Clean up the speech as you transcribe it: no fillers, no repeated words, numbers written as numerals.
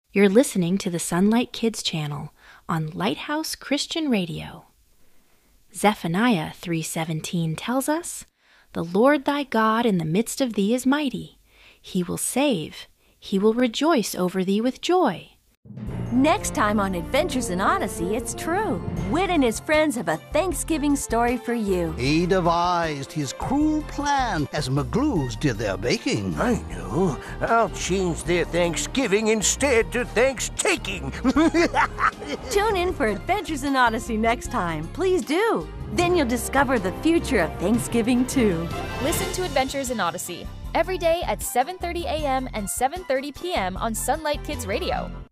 You're listening to the Sunlight Kids channel on Lighthouse Christian Radio. Zephaniah 3:17 tells us, "The Lord thy God in the midst of thee is mighty. He will save. He will rejoice over thee with joy." Next time on Adventures in Odyssey, it's true. Wit and his friends have a Thanksgiving story for you. He devised his cruel plan as McGlues did their baking. I know. I'll change their Thanksgiving instead to Thanks-taking. Tune in for Adventures in Odyssey next time. Please do. Then you'll discover the future of Thanksgiving too. Listen to Adventures in Odyssey every day at 7:30 a.m. and 7:30 p.m. on Sunlight Kids Radio.